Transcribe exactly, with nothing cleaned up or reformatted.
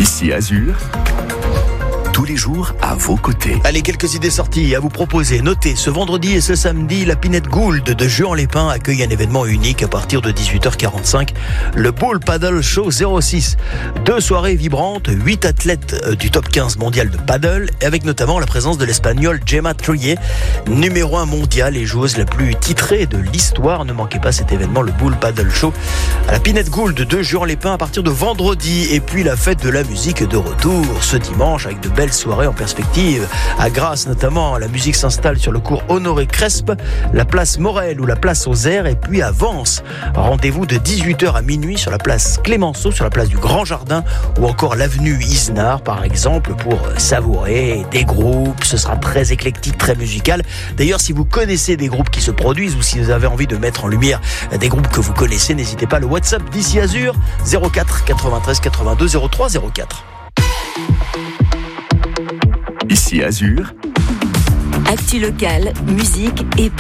Ici Azur, tous les jours à vos côtés. Allez, quelques idées sorties à vous proposer. Notez, ce vendredi et ce samedi, la Pinette Gould de Juan-les-Pins accueille un événement unique à partir de dix-huit heures quarante-cinq, le Bull Paddle Show zéro six. Deux soirées vibrantes, huit athlètes du top quinze mondial de paddle, avec notamment la présence de l'Espagnole Gemma Trulle, numéro un mondial et joueuse la plus titrée de l'histoire. Ne manquez pas cet événement, le Bull Paddle Show, à la Pinette Gould de Juan-les-Pins à partir de vendredi. Et puis la fête de la musique de retour ce dimanche avec de belles soirées en perspective. À Grasse notamment, la musique s'installe sur le cours Honoré Crespe, la place Morel ou la place aux Airs, et puis à Vence. Rendez-vous de dix-huit heures à minuit sur la place Clémenceau, sur la place du Grand Jardin ou encore l'avenue Isnard par exemple, pour savourer des groupes. Ce sera très éclectique, très musical. D'ailleurs, si vous connaissez des groupes qui se produisent ou si vous avez envie de mettre en lumière des groupes que vous connaissez, n'hésitez pas, le WhatsApp d'Ici Azur zéro quatre quatre-vingt-treize quatre-vingt-deux zéro trois zéro quatre. Ici Azur, actu locale, musique et